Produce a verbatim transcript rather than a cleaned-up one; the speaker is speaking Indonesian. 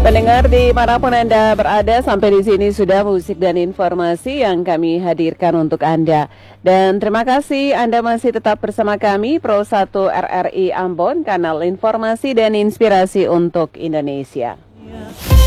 Pendengar dimanapun Anda berada, sampai di sini sudah musik dan informasi yang kami hadirkan untuk Anda. Dan terima kasih Anda masih tetap bersama kami, Pro satu R R I Ambon, kanal informasi dan inspirasi untuk Indonesia.